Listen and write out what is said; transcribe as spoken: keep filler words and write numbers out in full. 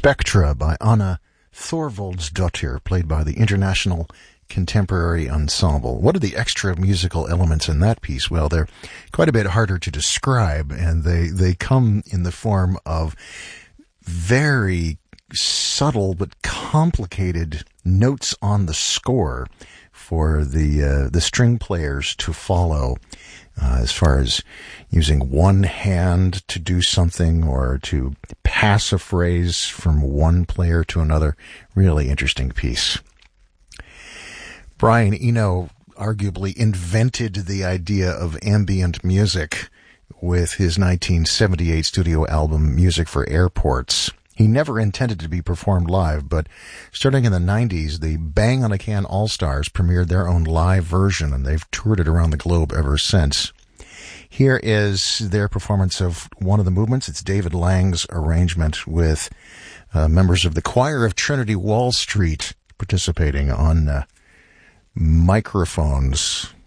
Spectra by Anna Thorvaldsdottir, played by the International Contemporary Ensemble. What are the extra musical elements in that piece? Well, they're quite a bit harder to describe, and they, they come in the form of very subtle but complicated notes on the score for the uh, the string players to follow, uh, as far as using one hand to do something or to pass a phrase from one player to another. Really interesting piece. Brian Eno arguably invented the idea of ambient music with his nineteen seventy-eight studio album Music for Airports. He never intended to be performed live, but starting in the nineties, the Bang on a Can All-Stars premiered their own live version, and they've toured it around the globe ever since. Here is their performance of one of the movements. It's David Lang's arrangement with uh, members of the Choir of Trinity Wall Street participating on uh, microphones.